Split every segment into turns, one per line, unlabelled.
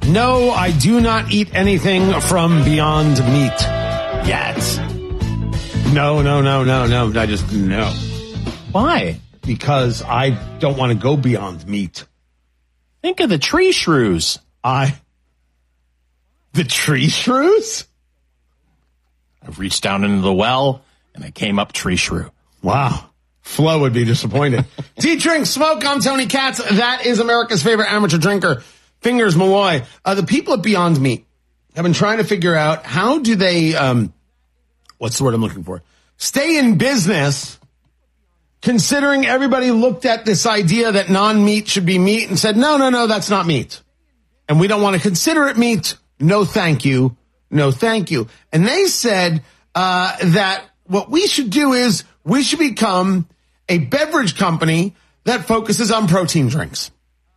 No, I do not eat anything from Beyond Meat yet. No. I just, no.
Why?
Because I don't want to go beyond meat.
Think of the tree shrews.
The tree shrews?
I've reached down into the well, and I came up tree shrew.
Wow. Flo would be disappointed. Tea, drink, smoke. I'm Tony Katz. That is America's favorite amateur drinker, Fingers Malloy. The people at Beyond Meat have been trying to figure out how do they, what's the word I'm looking for? Stay in business, considering everybody looked at this idea that non-meat should be meat and said, no, that's not meat. And we don't want to consider it meat. No, thank you. No, thank you. And they said that what we should do is we should become a beverage company that focuses on protein drinks.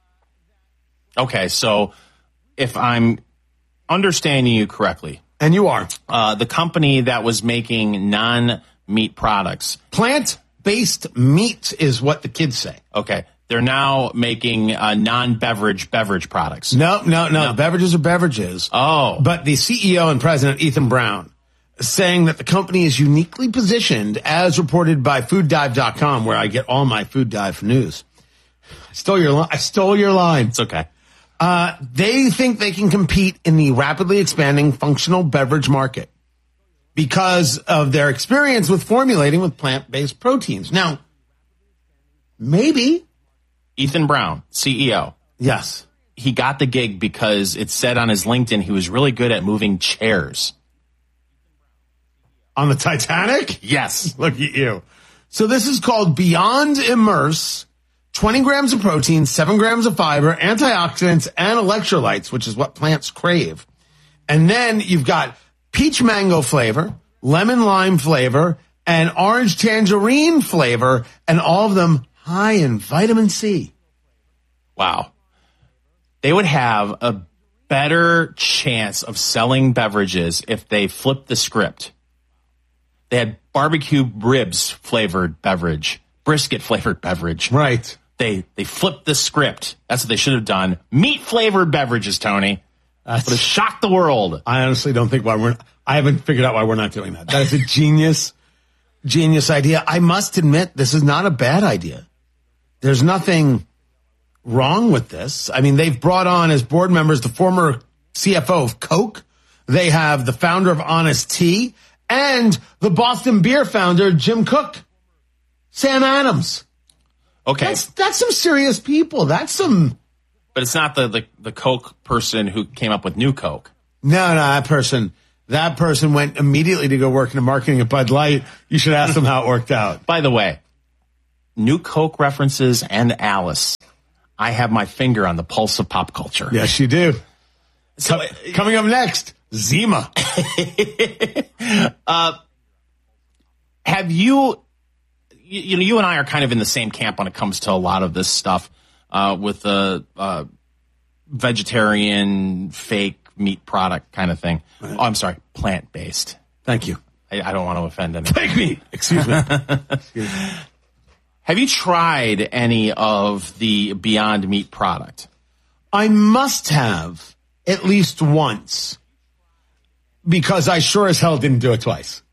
Okay, so if I'm understanding you correctly.
And you are.
The company that was making non-meat products.
Plant-based meat is what the kids say.
Okay, they're now making non-beverage products.
No. Beverages are beverages.
Oh.
But the CEO and president, Ethan Brown, is saying that the company is uniquely positioned, as reported by FoodDive.com, where I get all my Food Dive news. I stole your line.
It's okay.
They think they can compete in the rapidly expanding functional beverage market because of their experience with formulating with plant-based proteins. Now, maybe.
Ethan Brown, CEO.
Yes.
He got the gig because it said on his LinkedIn he was really good at moving chairs.
On the Titanic?
Yes.
Look at you. So this is called Beyond Immerse. 20 grams of protein, 7 grams of fiber, antioxidants, and electrolytes, which is what plants crave. And then you've got peach mango flavor, lemon lime flavor, and orange tangerine flavor, and all of them high in vitamin C.
Wow. They would have a better chance of selling beverages if they flipped the script. They had barbecue ribs flavored beverage, brisket flavored beverage.
Right.
They flipped the script. That's what they should have done. Meat flavored beverages, Tony. Would have shocked the world.
I honestly don't think I haven't figured out why we're not doing that. That is a genius idea. I must admit, this is not a bad idea. There's nothing wrong with this. I mean, they've brought on as board members the former CFO of Coke. They have the founder of Honest Tea and the Boston Beer founder, Jim Koch, Sam Adams.
Okay.
That's some serious people. That's some.
But it's not the Coke person who came up with New Coke.
No, that person went immediately to go work in the marketing at Bud Light. You should ask them how it worked out.
By the way, New Coke references and Alice. I have my finger on the pulse of pop culture.
Yes, you do. So, coming up next, Zima.
Have you and I are kind of in the same camp when it comes to a lot of this stuff with the vegetarian, fake meat product kind of thing. Right. Oh, I'm sorry, plant-based.
Thank you.
I don't want to offend anyone.
Fake meat. Excuse me.
Have you tried any of the Beyond Meat product?
I must have at least once because I sure as hell didn't do it twice.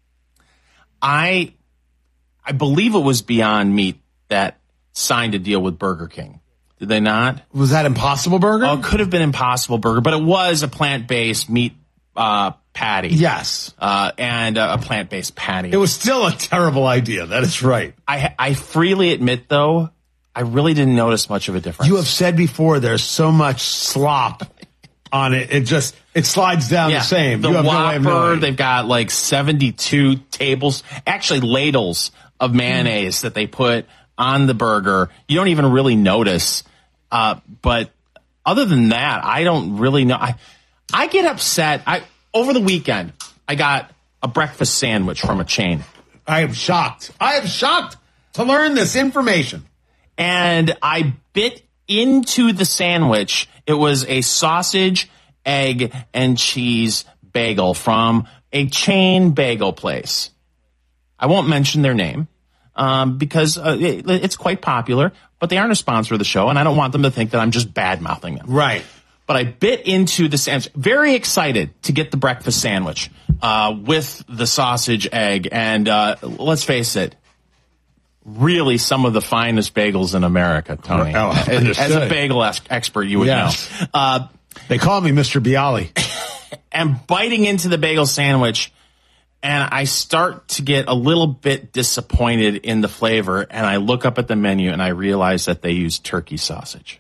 I believe it was Beyond Meat that signed a deal with Burger King. Did they not?
Was that Impossible Burger?
Oh, it could have been Impossible Burger, but it was a plant-based meat patty.
Yes.
And a plant-based patty.
It was still a terrible idea. That is right.
I freely admit, though, I really didn't notice much of a difference.
You have said before there's so much slop on it. It slides down the same.
The Whopper, they've got like 72 ladles of mayonnaise that they put on the burger. You don't even really notice. But other than that, I don't really know. I get upset. Over the weekend, I got a breakfast sandwich from a chain.
I am shocked to learn this information.
And I bit into the sandwich. It was a sausage, egg, and cheese bagel from a chain bagel place. I won't mention their name because it's quite popular, but they aren't a sponsor of the show, and I don't want them to think that I'm just bad-mouthing them.
Right.
but I bit into the sandwich. Very excited to get the breakfast sandwich with the sausage, egg, and let's face it, really some of the finest bagels in America, Tony.
Oh,
as a bagel expert, you would know.
They call me Mr. Bialy.
And biting into the bagel sandwich, and I start to get a little bit disappointed in the flavor, and I look up at the menu, and I realize that they use turkey sausage.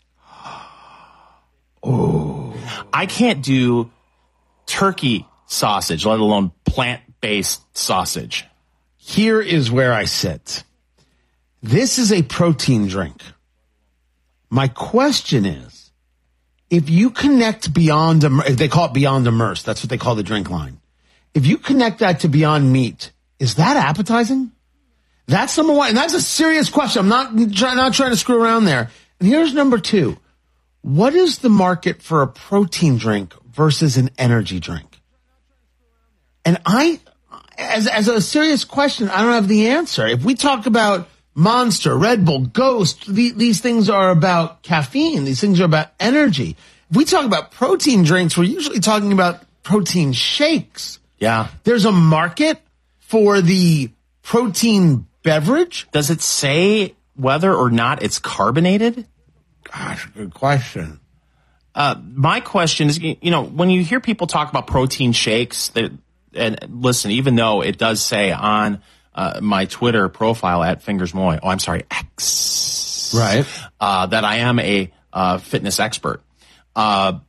Oh,
I can't do turkey sausage, let alone plant-based sausage.
Here is where I sit. This is a protein drink. My question is, if you connect Beyond, they call it Beyond Immersed. That's what they call the drink line. If you connect that to Beyond Meat, is that appetizing? That's number one. And that's a serious question. I'm not trying to screw around there. And here's number two. What is the market for a protein drink versus an energy drink? And as a serious question, I don't have the answer. If we talk about Monster, Red Bull, Ghost, these things are about caffeine. These things are about energy. If we talk about protein drinks, we're usually talking about protein shakes.
Yeah.
There's a market for the protein beverage.
Does it say whether or not it's carbonated?
Gosh, good question.
My question is, when you hear people talk about protein shakes, and listen, even though it does say on my Twitter profile at X,
right,
that I am a fitness expert. I'm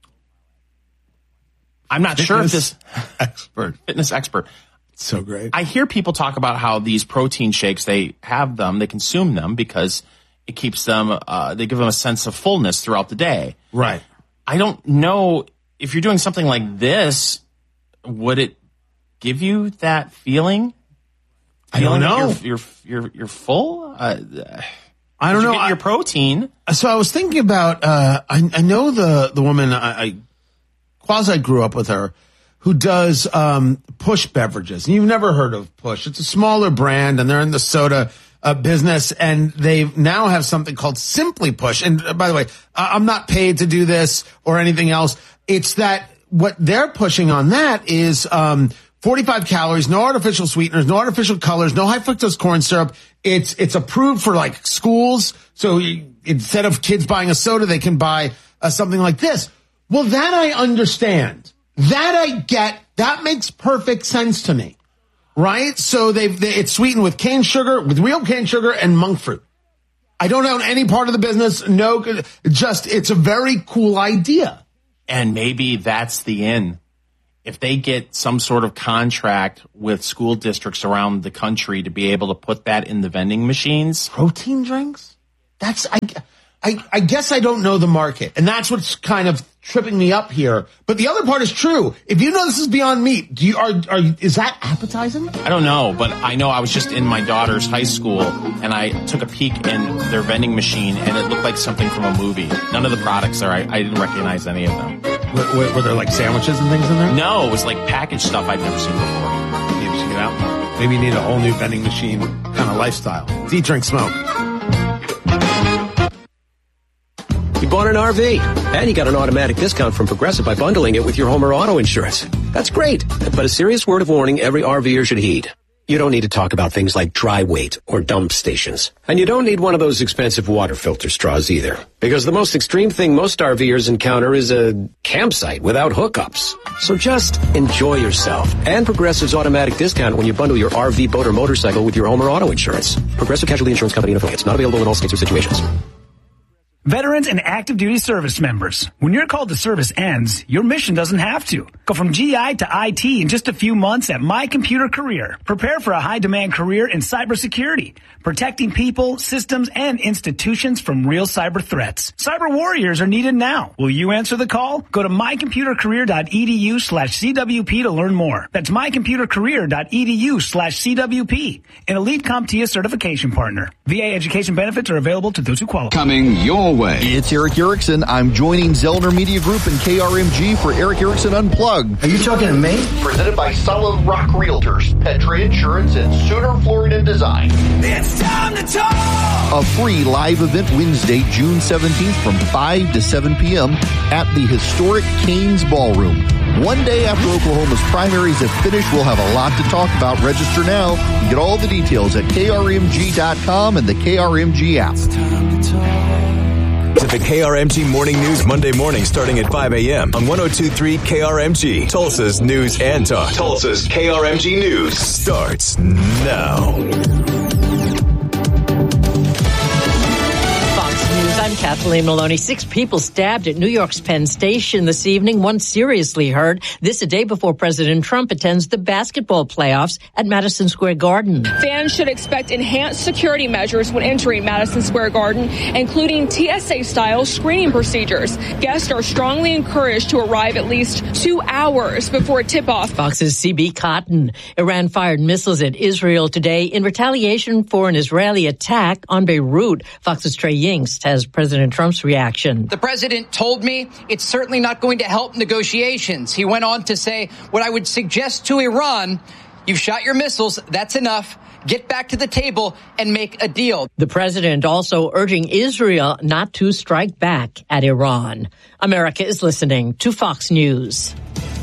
not sure if this fitness expert.
So great.
I hear people talk about how these protein shakes, they consume them because it keeps them, they give them a sense of fullness throughout the day.
Right.
I don't know if you're doing something like this, would it give you that feeling?
I don't know.
You're full. I
don't know.
Get your protein.
So I was thinking about. I know the woman. I quasi grew up with her, who does Push beverages. And you've never heard of Push. It's a smaller brand, and they're in the soda business, and they now have something called Simply Push. And by the way, I'm not paid to do this or anything else. It's that what they're pushing on that is 45 calories, no artificial sweeteners, no artificial colors, no high fructose corn syrup. It's approved for like schools. So instead of kids buying a soda, they can buy something like this. Well, that I understand. That I get. That makes perfect sense to me. Right? So it's sweetened with cane sugar, with real cane sugar and monk fruit. I don't own any part of the business. No, it's a very cool idea.
And maybe that's the in. If they get some sort of contract with school districts around the country to be able to put that in the vending machines.
Protein drinks? I guess I don't know the market. And that's what's kind of tripping me up here. But the other part is true. If you know this is Beyond Meat, is that appetizing?
I don't know, but I know I was just in my daughter's high school and I took a peek in their vending machine and it looked like something from a movie. None of the products I didn't recognize any of them.
Were there like sandwiches and things in there?
No, it was like packaged stuff I'd never seen before.
Maybe you should get out. Maybe you need a whole new vending machine kind of lifestyle. Eat, drink, smoke.
You bought an RV, and you got an automatic discount from Progressive by bundling it with your home or auto insurance. That's great, but a serious word of warning every RVer should heed. You don't need to talk about things like dry weight or dump stations. And you don't need one of those expensive water filter straws either. Because the most extreme thing most RVers encounter is a campsite without hookups. So just enjoy yourself. And Progressive's automatic discount when you bundle your RV, boat, or motorcycle with your home or auto insurance. Progressive Casualty Insurance Company and affiliates. Not available in all states or situations.
Veterans and active duty service members, when your call to service ends, your mission doesn't have to. Go from GI to IT in just a few months at My Computer Career. Prepare for a high-demand career in cybersecurity, protecting people, systems, and institutions from real cyber threats. Cyber warriors are needed now. Will you answer the call? Go to mycomputercareer.edu/CWP to learn more. That's mycomputercareer.edu/CWP, an elite CompTIA certification partner. VA education benefits are available to those who qualify.
Coming your away.
It's Eric Erickson. I'm joining Zellner Media Group and KRMG for Eric Erickson Unplugged.
Are you talking to me?
Presented by Solid Rock Realtors, Petray Insurance, and Sooner Florida Design.
It's time to talk!
A free live event Wednesday, June 17th from 5 to 7 p.m. at the historic Cain's Ballroom. One day after Oklahoma's primaries have finished, we'll have a lot to talk about. Register now. You get all the details at krmg.com and the KRMG app.
To the KRMG Morning News Monday morning starting at 5 a.m. on 102.3 KRMG, Tulsa's News and Talk. Tulsa's KRMG News starts now.
I'm Kathleen Maloney. 6 people stabbed at New York's Penn Station this evening, one seriously hurt. This a day before President Trump attends the basketball playoffs at Madison Square Garden.
Fans should expect enhanced security measures when entering Madison Square Garden, including TSA-style screening procedures. Guests are strongly encouraged to arrive at least 2 hours before tip-off.
Fox's CB Cotton. Iran fired missiles at Israel today in retaliation for an Israeli attack on Beirut. Fox's Trey Yingst has President Trump's reaction.
The president told me it's certainly not going to help negotiations. He went on to say, what I would suggest to Iran, you've shot your missiles, that's enough. Get back to the table and make a deal.
The president also urging Israel not to strike back at Iran. America is listening to Fox News.